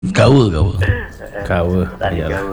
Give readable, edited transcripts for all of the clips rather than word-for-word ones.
Kau. Iyalah.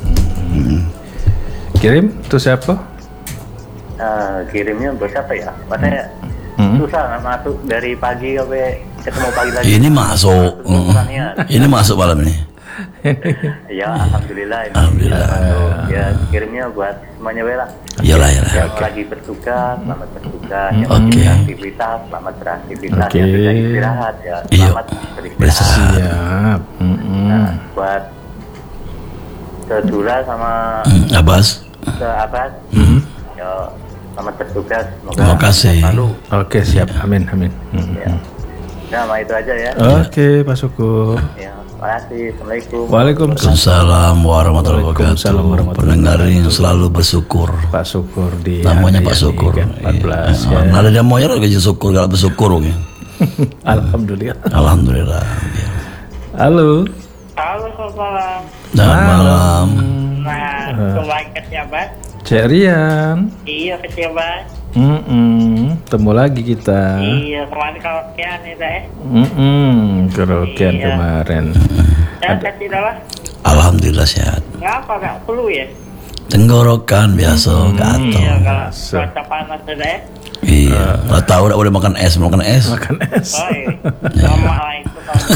Kirim tuh siapa? Kirimnya untuk siapa ya? Makanya susah nggak masuk dari pagi sampai ketemu pagi lagi. Ini masuk. Ini masuk malam ini. Ya alhamdulillah. Ya kirimnya buat semuanya bela. Iyalah. Yang lagi bertugas, selamat bertugas. Yang lagi beraktivitas, selamat beraktivitas. Yang sudah istirahat, ya selamat beristirahat. Siap. Nah, buat Sedula sama Abbas. Ya selamat bertugas. Terima kasih. Oke, siap. Amin. Ya. Nah, itu aja ya. Oke, Pak Syukur. Ya, terima kasih. Assalamualaikum. Waalaikumsalam warahmatullahi wabarakatuh. Pendengar yang selalu bersyukur. Pak Syukur di namanya Pak Syukur. 14 ya. Ada dia mau ya syukur kalau bersyukur ya. Alhamdulillah. Ya. Halo, selamat malam. Selamat malam. Nah, kembali ke Ciabat. Cek Rian. Iya, ke Ciabat. Temu lagi kita. Iya, kemarin karaokean itu Karaokean kemarin. Kasih dah. Alhamdulillah sehat. Ngapa gak flu ya? Tenggorokan biasa gatal. Iya, kalau cuaca panas itu ya. Iya, nggak tahu udah makan es. Oh iya, sama lah itu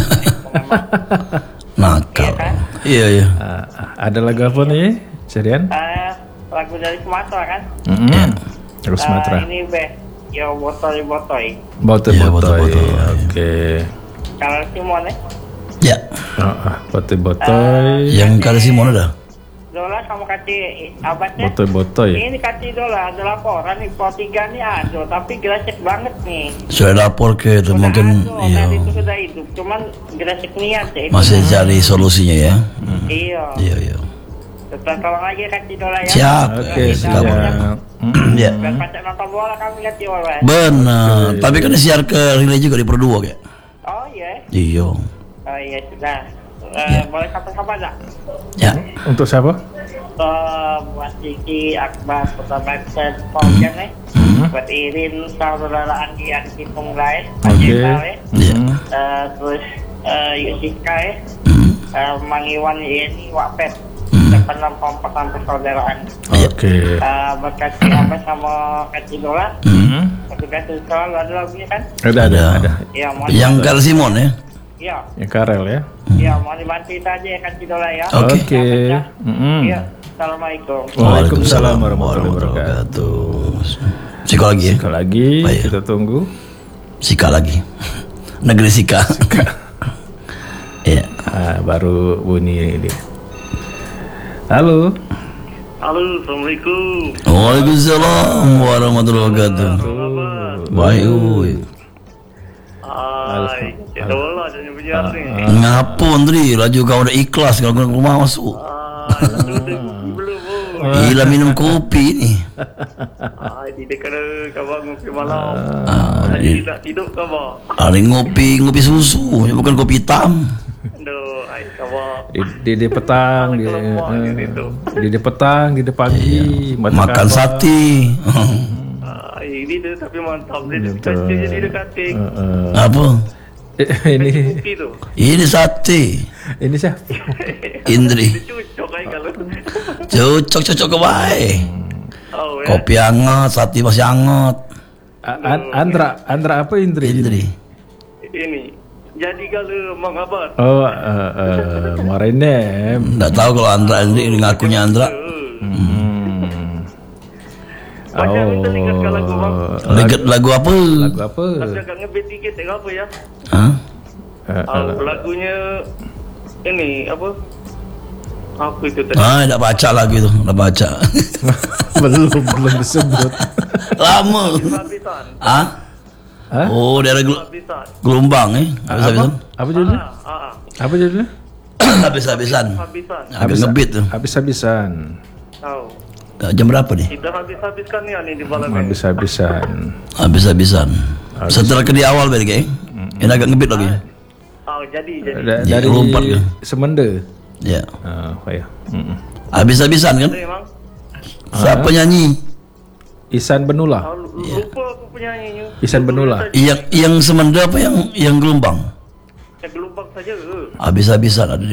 nakal. Iya kan? Iya. Ada lagu apa nih, Cerian? Lagu dari Sumatera kan? Lagu Sumatera. Ini yo botoi. Botoi. Oke. Kalau Simon Ya. Botoi. Yang kali Simon ada? Dola sama kasih abadnya. Botoi. Ini kasih dola ada laporan nih Pro 3 nih ada, tapi gresek banget nih. Sudah lapor ke itu mungkin iya. Itu sudah hidup, cuman gresek niat ya. Masih cari solusinya ya. Iya. Tetap tolong aja kasih dola ya. Siap. Oke, siap. Ya. Dan pacar nonton bola kami lihat di Wawan. Benar. Tapi kan share ke relay juga di Pro 2 kayak. Oh iya. Iya. Oh iya sudah. Boleh kapan-kapan tak? Ya. Untuk siapa? Buat Kiki, Akbar, Kota Banten, Paujan buat Irin, saudara Andi Pung lain, Oke. terus Yusika Mang Iwan ini Wapet, depan kompak sampai saudaraan. Oke. Berkasih apa sama kasih dolar? Berkasih selalu ada lagunya kan? Ada. Ya, Yang kali Simon ya. Iya. Yang Karel ya. Ya, mau dibantu aja ya kasih dolar ya. Oke. Iya. Assalamualaikum. Waalaikumsalam warahmatullahi wabarakatuh. Sika lagi ya. Sika lagi. Baik. Kita tunggu. Sika lagi. Negeri Sika. Iya. Baru bunyi dia. Halo. Assalamualaikum. Waalaikumsalam warahmatullahi wabarakatuh. Baik. Dolar jadi biar ni. Ngapun tadi laju kau udah ikhlas kalau kau rumah masuk. Gila minum kopi ni. Dia kena kabar ngopi malam. Tidak tidur kabar. Ada ngopi susu, bukan kopi hitam. Di petang, di petang, di pagi, makan sate. Ini dia tapi mantap dia jadi dekat. Apa? Ini sate. Ini siapa? Indri. Cocok ke baik. Kopi hangat, sate masih hangat. Andra apa Indri? Ini. Jadi kalau mengabar. Kemarinnya. Enggak tahu kalau Andra Indri ngakunya Andra. Lagu apa? Agak ngebet dikit apa ya? Lagunya ini apa? Apa itu tadi? Enggak baca lagi tu, enggak baca. belum disebut. Lama. Oh, daerah gelombang Apa judulnya? Apa judulnya? Habis-habisan. Agak ngebit tu. Habis-habisan. Jam berapa nih? Kita habis-habiskan ni di malam ini. Habis-habisan. Setelah ke di awal berarti kayak. Ini agak ngebit lagi. Jadi. Dari lompat ke Semende. Ya. Ya. Habis-habisan kan? Siapa nyanyi? Ihsan Benula. Lupa aku penyanyinya. Ihsan Benula. Yang Semende apa yang gelombang? Gelombang saja. Habis-habisan ada